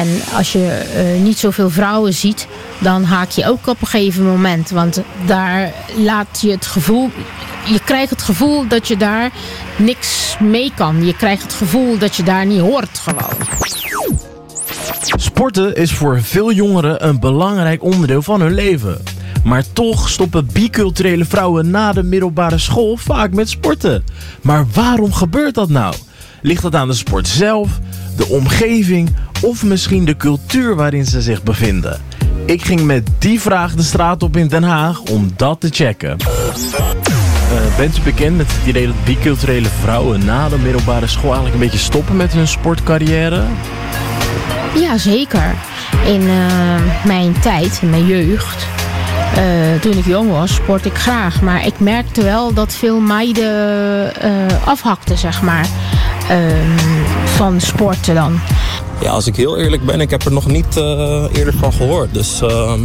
En als je niet zoveel vrouwen ziet, dan haak je ook op een gegeven moment. Want daar laat je het gevoel... Je krijgt het gevoel dat je daar niks mee kan. Je krijgt het gevoel dat je daar niet hoort gewoon. Sporten is voor veel jongeren een belangrijk onderdeel van hun leven. Maar toch stoppen biculturele vrouwen na de middelbare school vaak met sporten. Maar waarom gebeurt dat nou? Ligt dat aan de sport zelf, de omgeving of misschien de cultuur waarin ze zich bevinden? Ik ging met die vraag de straat op in Den Haag om dat te checken. Bent u bekend met het idee dat biculturele vrouwen na de middelbare school eigenlijk een beetje stoppen met hun sportcarrière? Ja, zeker. In mijn tijd, in mijn jeugd, toen ik jong was, sport ik graag. Maar ik merkte wel dat veel meiden afhakten, zeg maar, van sporten dan. Ja, als ik heel eerlijk ben, ik heb er nog niet eerder van gehoord. Dus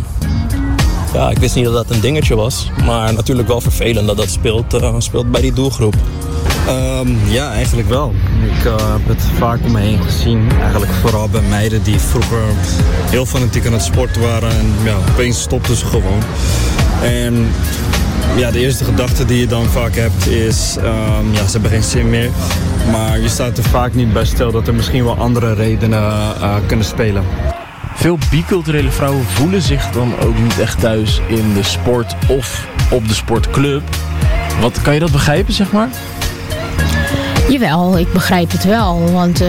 ja, ik wist niet dat dat een dingetje was. Maar natuurlijk wel vervelend dat dat speelt bij die doelgroep. Ja, eigenlijk wel. Ik heb het vaak om me heen gezien. Eigenlijk vooral bij meiden die vroeger heel fanatiek aan het sporten waren. En ja, opeens stopten ze gewoon. En ja, de eerste gedachte die je dan vaak hebt is... ja, ze hebben geen zin meer. Maar je staat er vaak niet bij stil dat er misschien wel andere redenen kunnen spelen. Veel biculturele vrouwen voelen zich dan ook niet echt thuis in de sport of op de sportclub. Kan je dat begrijpen, zeg maar? Jawel, ik begrijp het wel. Want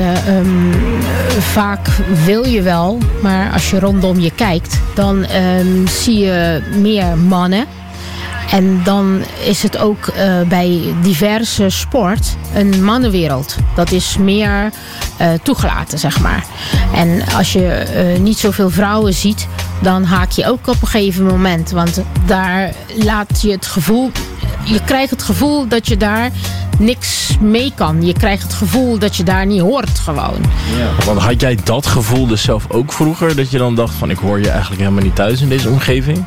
vaak wil je wel, maar als je rondom je kijkt, dan zie je meer mannen. En dan is het ook bij diverse sport een mannenwereld. Dat is meer toegelaten, zeg maar. En als je niet zoveel vrouwen ziet, dan haak je ook op een gegeven moment. Want daar laat je het gevoel... Je krijgt het gevoel dat je daar niks mee kan. Je krijgt het gevoel dat je daar niet hoort gewoon. Ja. Want had jij dat gevoel dus zelf ook vroeger? Dat je dan dacht van ik hoor je eigenlijk helemaal niet thuis in deze omgeving?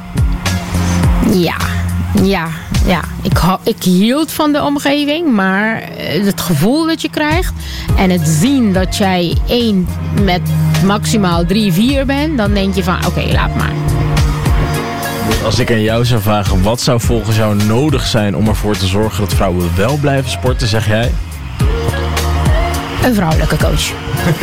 Ja. Ik hield van de omgeving, maar het gevoel dat je krijgt en het zien dat jij 1 met maximaal 3, 4 bent, dan denk je van oké, laat maar. Dus als ik aan jou zou vragen, wat zou volgens jou nodig zijn om ervoor te zorgen dat vrouwen wel blijven sporten, zeg jij? Een vrouwelijke coach.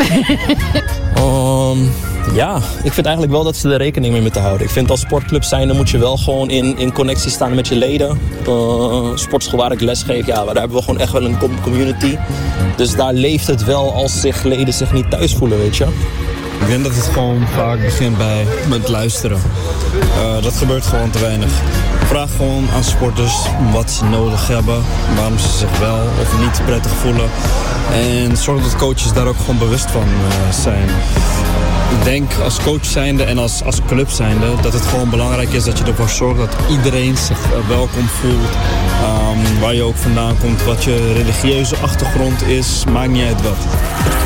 Ja, ik vind eigenlijk wel dat ze er rekening mee moeten houden. Ik vind als sportclub zijn, dan moet je wel gewoon in connectie staan met je leden. Sportschool waar ik les geef, ja, daar hebben we gewoon echt wel een community. Dus daar leeft het wel als leden zich niet thuis voelen, weet je. Ik denk dat het gewoon vaak begint bij het luisteren. Dat gebeurt gewoon te weinig. Vraag gewoon aan sporters wat ze nodig hebben, waarom ze zich wel of niet prettig voelen. En zorg dat coaches daar ook gewoon bewust van zijn. Ik denk als coach zijnde en als club zijnde dat het gewoon belangrijk is dat je ervoor zorgt dat iedereen zich welkom voelt. Waar je ook vandaan komt, wat je religieuze achtergrond is, maakt niet uit wat.